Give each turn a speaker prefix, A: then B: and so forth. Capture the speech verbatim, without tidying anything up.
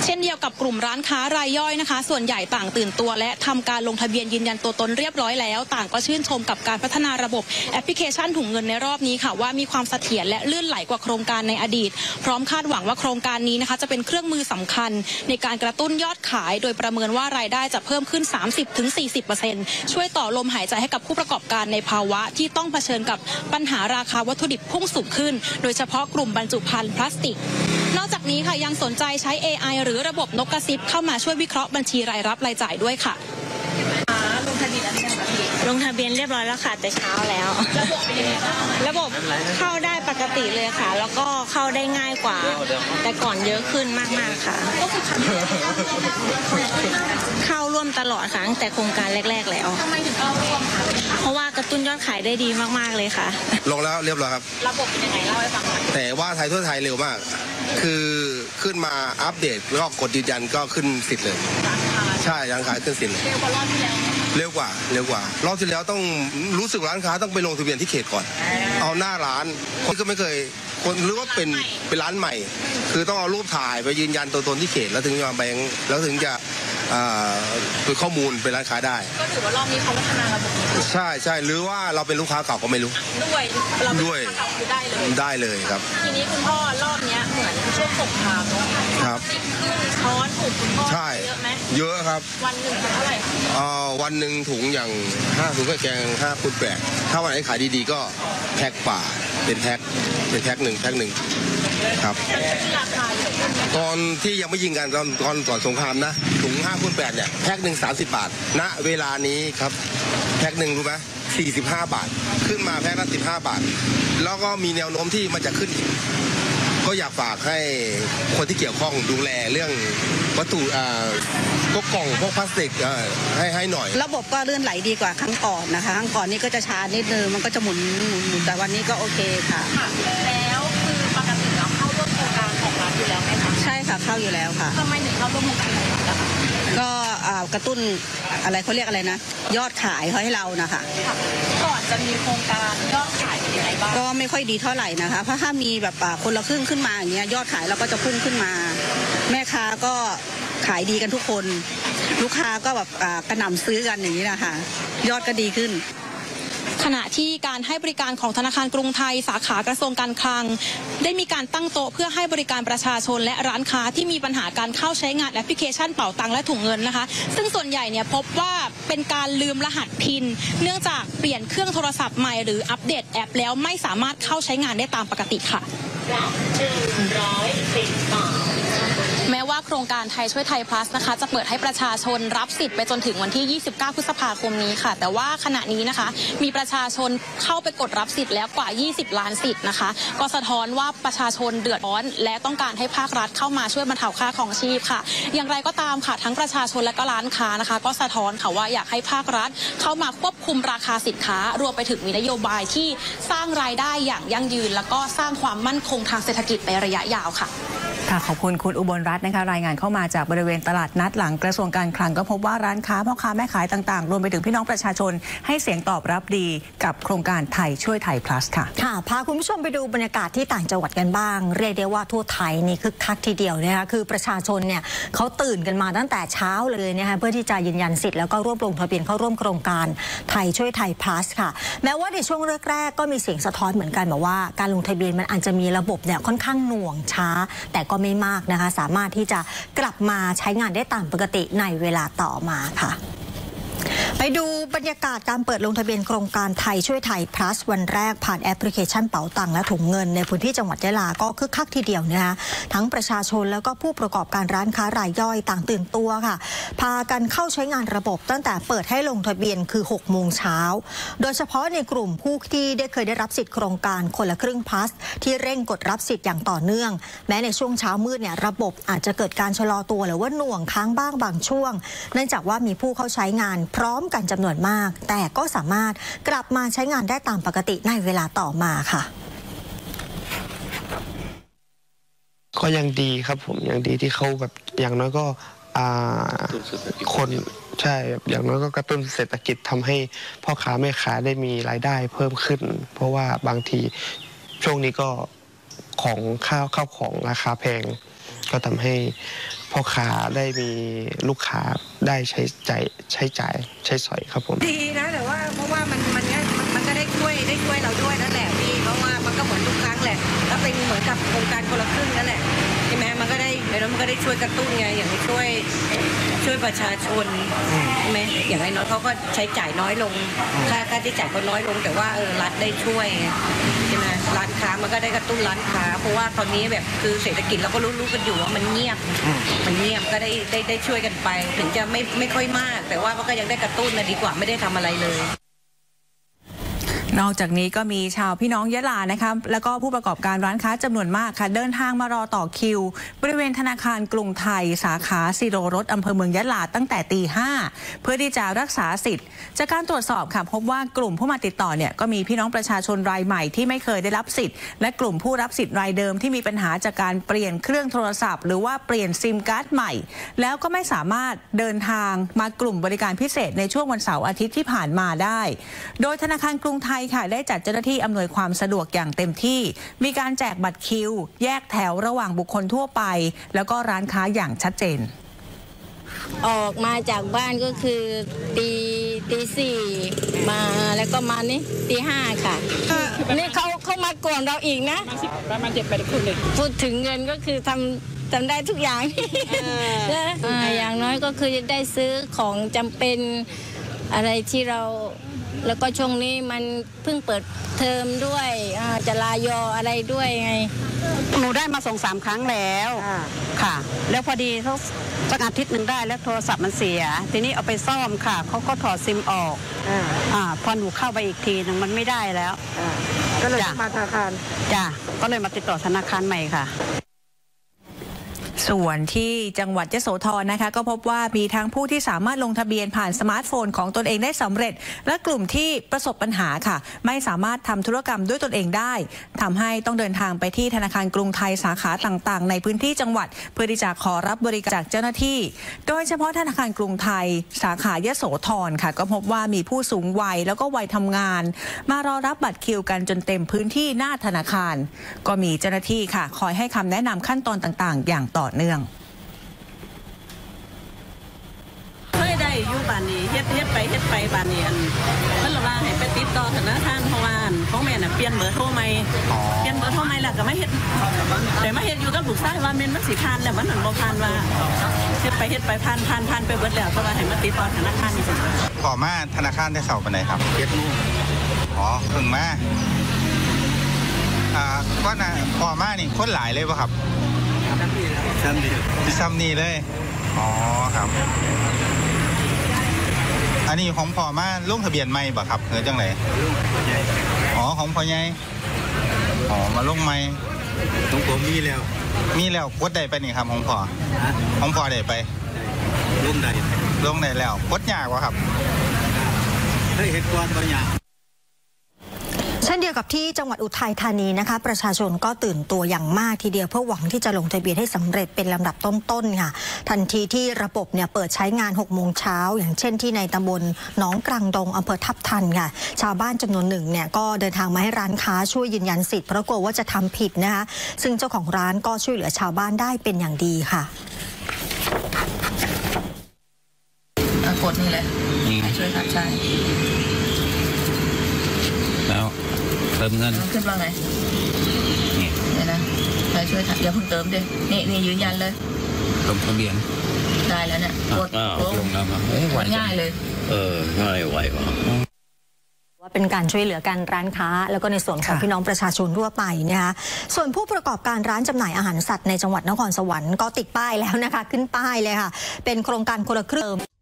A: เช่นเดียวกับกลุ่มร้านค้ารายย่อยนะคะส่วนใหญ่ต่างตื่นตัวและทำการลงทะเบียนยืนยันตัวตนเรียบร้อยแล้วต่างก็ชื่นชมกับการพัฒนาระบบแอปพลิเคชันถุงเงินในรอบนี้ค่ะว่ามีความเสถียรและลื่นไหลกว่าโครงการในอดีตพร้อมคาดหวังว่าโครงการนี้นะคะจะเป็นเครื่องมือสำคัญในการกระตุ้นยอดขายโดยประเมินว่ารายได้จะเพิ่มขึ้น สามสิบถึงสี่สิบเปอร์เซ็นต์ ช่วยต่อลมหายใจให้กับผู้ประกอบการในภาวะที่ต้องเผชิญกับปัญหาราคาวัตถุดิบพุ่งสูงขึ้นโดยเฉพาะกลุ่มบรรจุภัณฑ์พลาสติกนอกจากนี้ค่ะยังสนใจใช้ เอ ไอ หรือระบบนกกระซิบเข้ามาช่วยวิเคราะห์บัญชีรายรับรายจ่ายด้วยค่ะลงทะเบียน
B: ลงทะเบียนเรียบร้อยแล้วค่ะแต่เช้าแล้ว
A: ระบบเป็นยังไงบ้าง
B: ระบบเข้าได้ปกติเลยค่ะแล้วก็เข้าได้ง่ายกว่าแต่ก่อนเยอะขึ้นมากๆค่ะเข้าร่วมตลอดค่ะตั้งแต่โครงการแรกๆแล้ว
A: ทำไมถึงเข้าร่วมคะ
B: เพราะว่ากระตุ้นยอดขายได้ดีมากๆเลยค่ะ
C: ลงแล้วเรียบร้อยครับ
A: ระบบเป็นยังไงเล่าให้ฟังหน่อย
C: แต่ว่าไทยทั่วไทยเร็วมากคือขึ้นมาอัปเดตแล้วก็กดยืนยันก็ขึ้นสิทธิ์เลยใช่ร้านค้าขึ้นสิทธิ์
A: เร็วกว่ารอบที่แล้ว
C: เร็วกว่าเร็วกว่ารอบที่แล้วต้องรู้สึกร้านค้าต้องไปลงทะเบียนที่เขตก่อนเอาหน้าร้านคนก็ไม่เคยคนหรือว่าเป็นเป็นร้านใหม่คือต้องเอารูปถ่ายไปยืนยันตัวตนที่เขตแล้วถึงจะมาแบงค์แล้วถึงจะเป็นข้อมูลเป็นร้านค้าได้
A: ก็ถือว่ารอบนี้เขาพัฒนาระบบ
C: ใช่ใช่หรือว่าเราเป็นลูกค้าเก่าก็ไม่รู้
A: ด้วยเราเป็นลูกค้าเก่าคือได้เลย
C: ได้เลยครับ
A: ทีนี้คุณพ่อรอบนี้เหมือนช่วงสงครามเนาะ
C: ครับ
A: ช้อนถูกคุณพ่อเยอะไหม
C: เยอะครับ
A: วันหนึ่งเท่าไหร่
C: อ่าวันหนึ่งถุงอย่างห้าถุงก็แกงห้าคูณแปดถ้าวันไหนขายดีๆก็แพ็คป่าเป็นแพ็คเป็นแพ็คหนึ่งแพ็คหนึ่งครับตอนที่ยังไม่ยิงกันตอนตอนก่อนสงครามนะถุงห้าคูณแปดเนี่ยแพ็คหนึ่งสามสิบบาทณเวลานี้ครับแพ็คหนึ่งรู้ไหมสี่สิบห้าบาทขึ้นมาแพ็คละสิบห้าบาทแล้วก็มีแนวโน้มที่มันจะขึ้นอีกก็อยากฝากให้คนที่เกี่ยวข้องดูแลเรื่องวัตถุอ่าพวกกล่องพวกพลาสติกอ่าให้ให้หน่อย
D: ระบบก็ลื่นไหลดีกว่าครั้งก่อนนะคะครั้งก่อนนี่ก็จะช้านิดนึงมันก็จะหมุนหมุนแต่วันนี้ก็โอเคค่ะ
A: แล้วคือปกติเราเข้าร่วมโครงการของรัฐอยู่แล้วไหมคะ
D: ใช่ค่ะเข้าอยู่แล้วค่ะ
A: ทำไมถึงเข้าร่วมโครงการของรัฐล่ะคะ
D: ก็กระตุ้นอะไรเขาเรียกอะไรนะยอดขายเขาให้เรานะคะ
A: ก่อนจะมีโครงการยอดขายเป็นยังไงบ้าง
D: ก็ไม่ค่อยดีเท่าไหร่นะคะเพราะถ้ามีแบบคนละครึ่งขึ้นมาอย่างเงี้ยยอดขายเราก็จะพุ่งขึ้นมาแม่ค้าก็ขายดีกันทุกคนลูกค้าก็แบบกระหน่ำซื้อกันอย่างนี้นะคะยอดก็ดีขึ้น
A: ขณะที่การให้บริการของธนาคารกรุงไทยสาขากระทรวงการคลังได้มีการตั้งโต๊ะเพื่อให้บริการประชาชนและร้านค้าที่มีปัญหาการเข้าใช้งานแอปพลิเคชันเป๋าตังและถุงเงินนะคะซึ่งส่วนใหญ่เนี่ยพบว่าเป็นการลืมรหัสพินเนื่องจากเปลี่ยนเครื่องโทรศัพท์ใหม่หรืออัปเดตแอปแล้วไม่สามารถเข้าใช้งานได้ตามปกติค่ะแม้ว่าโครงการไทยช่วยไทย plus นะคะจะเปิดให้ประชาชนรับสิทธิ์ไปจนถึงวันที่ยี่สิบเก้าพฤษภาคมนี้ค่ะแต่ว่าขณะนี้นะคะมีประชาชนเข้าไปกดรับสิทธิ์แล้วกว่ายี่สิบล้านสิทธิ์นะคะก็สะท้อนว่าประชาชนเดือดร้อนและต้องการให้ภาครัฐเข้ามาช่วยบรรเทาค่าครองชีพค่ะอย่างไรก็ตามค่ะทั้งประชาชนและก็ร้านค้านะคะก็สะท้อนค่ะว่าอยากให้ภาครัฐเข้ามาควบคุมราคาสินค้ารวมไปถึงมีนโยบายที่สร้างรายได้อย่างยั่งยืนแล้วก็สร้างความมั่นคงทางเศรษฐกิจในระยะยาวค่ะ
E: ค่ะขอบคุณคุณอุบลรัตน์นะคะรายงานเข้ามาจากบริเวณตลาดนัดหลังกระทรวงการคลังก็พบว่าร้านค้าพ่อค้าแม่ขายต่างๆรวมไปถึงพี่น้องประชาชนให้เสียงตอบรับดีกับโครงการไทยช่วยไทย plus ค่ะ
F: ค่ะพาคุณผู้ชมไปดูบรรยากาศที่ต่างจังหวัดกันบ้างเรียกได้ว่าทั่วไทยนี่คึกคักทีเดียวนะคะคือประชาชนเนี่ยเขาตื่นกันมาตั้งแต่เช้าเลยนะคะเพื่อที่จะยืนยันสิทธิ์แล้วก็รวบรวมทะเบียนเข้าร่วมโครงการไทยช่วยไทย plus ค่ะแม้ว่าในช่วงแรกๆก็มีเสียงสะท้อนเหมือนกันบอกว่าการลงทะเบียนมันอาจจะมีระบบเนี่ยค่อนข้างหน่วงช้าแต่ก็ไม่มากนะคะสามารถที่จะกลับมาใช้งานได้ตามปกติในเวลาต่อมาค่ะไปดูบรรยากาศการเปิดลงทะเบียนโครงการไทยช่วยไทย plus วันแรกผ่านแอปพลิเคชันเป๋าตังและถุงเงินในพื้นที่จังหวัดยะลาก็คึกคักทีเดียวนะคะทั้งประชาชนแล้วก็ผู้ประกอบการร้านค้ารายย่อยต่างตื่นตัวค่ะพากันเข้าใช้งานระบบตั้งแต่เปิดให้ลงทะเบียนคือหกโมงเช้าโดยเฉพาะในกลุ่มผู้ที่ได้เคยได้รับสิทธิ์โครงการคนละครึ่ง plus ที่เร่งกดรับสิทธิ์อย่างต่อเนื่องแม้ในช่วงเช้ามืดเนี่ยระบบอาจจะเกิดการชะลอตัวหรือว่าหน่วงค้างบ้างบางช่วงเนื่องจากว่ามีผู้เข้าใช้งานพร้อมกันจำนวนมากแต่ก็สามารถกลับมาใช้งานได้ตามปกติในเวลาต่อมาค่ะ
G: ก็ยังดีครับผมยังดีที่เขาแบบอย่างน้อยก็คนใช่อย่างน้อยก็กระตุ้นเศรษฐกิจทำให้พ่อค้าแม่ค้าได้มีรายได้เพิ่มขึ้นเพราะว่าบางทีช่วงนี้ก็ของข้าวข้าวของราคาแพงก็ทำให้พ่อค้าได้มีลูกค้าได้ใช้จ่ายใช้จ่ายใช้สอยครับผม
H: ดีนะแต่ว่าเพราะว่ามันมันมันก็ได้ช่วยได้ช่วยเราด้วยนั่นแหละพี่เพราะว่ามันก็เหมือนทุกครั้งแหละก็เป็นเหมือนกับโครงการคนละครึ่งนั่นแหละใช่ไหมมันก็ได้แล้วมันก็ได้ช่วยกระตุ้นไงอย่างช่วยช่วยประชาชนใช่ไหมอย่างน้อยเขาก็ใช้จ่ายน้อยลงค่าค่าใช้จ่ายก็น้อยลงแต่ว่าเออรัฐได้ช่วยใช่ไหมร้านค้ามันก็ได้กระตุ้นร้านค้าเพราะว่าตอนนี้แบบคือเศรษฐกิจเราก็รู้ๆกันอยู่ว่ามันเงียบมันเงียบก็ได้ได้ได้ช่วยกันไปถึงจะไม่ไม่ค่อยมากแต่ว่ามันก็ยังได้กระตุ้นนะดีกว่าไม่ได้ทำอะไรเลย
E: นอกจากนี้ก็มีชาวพี่น้องยะลานะคะแล้วก็ผู้ประกอบการร้านค้าจำนวนมากค่ะเดินทางมารอต่อคิวบริเวณธนาคารกรุงไทยสาขาสิโรรสอำเภอเมืองยะลาตั้งแต่ตีห้าเพื่อที่จะรักษาสิทธิ์จากการตรวจสอบค่ะพบว่ากลุ่มผู้มาติดต่อเนี่ยก็มีพี่น้องประชาชนรายใหม่ที่ไม่เคยได้รับสิทธิ์และกลุ่มผู้รับสิทธิ์รายเดิมที่มีปัญหาจากการเปลี่ยนเครื่องโทรศัพท์หรือว่าเปลี่ยนซิมการ์ดใหม่แล้วก็ไม่สามารถเดินทางมากลุ่มบริการพิเศษในช่วงวันเสาร์อาทิตย์ที่ผ่านมาได้โดยธนาคารกรุงไทยค่ะได้จัดเจ้าหน้าที่อำนวยความสะดวกอย่างเต็มที่มีการแจกบัตรคิวแยกแถวระหว่างบุคคลทั่วไปแล้วก็ร้านค้าอย่างชัดเจน
B: ออกมาจากบ้านก็คือตีตีสี่มาแล้วก็มานี่ตีห้าค่ะนี่เขาเขามาก่อนเราอีกนะประมาณเจ็ดแปดคนเลยพูดถึงเงินก็คือทำทำได้ทุกอย่างอย่างน้อยก็คือจะได้ซื้อของจำเป็นอะไรที่เราแล้วก็ช่วงนี้มันเพิ่งเปิดเทอมด้วยจะลายออะไรด้วยไง
D: หนูได้มาส่งสามครั้งแล้วค่ะแล้วพอดีเขาสักอาทิตย์หนึ่งได้แล้วโทรศัพท์มันเสียทีนี้เอาไปซ่อมค่ะเขาก็ถอดซิมออกอ่าพอหนูเข้าไปอีกทีหนึ่งมันไม่ได้แล้ว
H: ก็เลยมาธนาคาร
D: จ้ะก็เลยมาติดต่อธนาคารใหม่ค่ะ
E: ส่วนที่จังหวัดยโสธรนะคะก็พบว่ามีทั้งผู้ที่สามารถลงทะเบียนผ่านสมาร์ทโฟนของตนเองได้สำเร็จและกลุ่มที่ประสบปัญหาค่ะไม่สามารถทำธุรกรรมด้วยตนเองได้ทำให้ต้องเดินทางไปที่ธนาคารกรุงไทยสาขาต่างๆในพื้นที่จังหวัดเพื่อที่จะขอรับบริการจากเจ้าหน้าที่โดยเฉพาะธนาคารกรุงไทยสาขายโสธรค่ะก็พบว่ามีผู้สูงวัยแล้วก็วัยทำงานมารอรับบัตรคิวกันจนเต็มพื้นที่หน้าธนาคารก็มีเจ้าหน้าที่ค่ะคอยให้คำแนะนำขั้นตอนต่างๆอย่างต่อเนื่อง
H: ได้อยู่บ้านนี้เฮ็ดเฮ็ดไปเฮ็ดไปบ้านนี้อันเพิ่นละว่าให้ไปติดต่อธนาคารเพราะว่าของแม่น่ะเปลี่ยนเบอร์โทรใหม่เปลี่ยนเบอร์โทรใหม่แล้วก็มาเฮ็ดแต่มาเฮ็ดอยู่กับลูกชายว่าแม่นมันสิผ่านแล้วมันบ่ผ่านว่าเฮ็ดไปเฮ็ดไปผ่านผ่านผ่านไปเบิดแล้วเพราะว่าให้มาติดต่อธนาคารนี่จัง
I: ขอมาธนาคารได้เช้าปานใดครับ
C: เจ็ดโมง
I: อ๋อเพิ่งมาอ่าก่อนน่ะพอมานี่คนหลายเลยบ่ครับซ้ำนี่ซ้ำนี่เลยอ๋อครับอันนี้ของพ่อมาลงทะเบียนใหม่บ่ครับเออจังไหนอ๋อของพ่อใหญ่อ๋อมาลงใหม่
C: ของผมมีแล้ว
I: มีแล้วกดได้ไปนี่ครับของพ่อของพ่อได้ไป
C: ลงได้
I: ลงได้แล้วกดยากบ่ครับ
C: ได้เฮ็ดก่อนบ่ยาก
F: เช่นเดียวกับที่จังหวัดอุทัยธานีนะคะประชาชนก็ตื่นตัวอย่างมากทีเดียวเพื่อหวังที่จะลงทะเบียนให้สำเร็จเป็นลำดับต้นๆค่ะทันทีที่ระบบเนี่ยเปิดใช้งานหกโมงเช้าอย่างเช่นที่ในตำบลหนองกลางดงอำเภอทับทันค่ะชาวบ้านจำนวนหนึ่งเนี่ยก็เดินทางมาให้ร้านค้าช่วยยืนยันสิทธิ์เพราะกลัวว่าจะทำผิดนะคะซึ่งเจ้าของร้านก็ช่วยเหลือชาวบ้านได้เป็นอย่างดีค่ะ
J: กดนี่เลยช่วยค่ะใช่แล้วเติมเงินขึ้นว่าไงนี่เนี่ยนะใครช่วยอย่าเพิ่งเติมดินี่นี่ยืนยันเลย
K: ลงทะเบียน
J: ได้แล้วเนี่ยกดลงแล้วมั้งง่ายเลย
K: เออง่ายไวกว่า
F: ว่าเป็นการช่วยเหลือการร้านค้าแล้วก็ในส่วนของพี่น้องประชาชนทั่วไปนะคะส่วนผู้ประกอบการร้านจำหน่ายอาหารสัตว์ในจังหวัดนครสวรรค์ก็ติดป้ายแล้วนะคะขึ้นป้ายเลยค่ะเป็นโครงการคนละครึ่ง